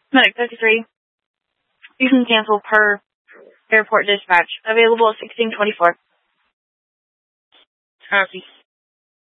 Medic 53. You can cancel per airport dispatch. Available at 1624. Copy.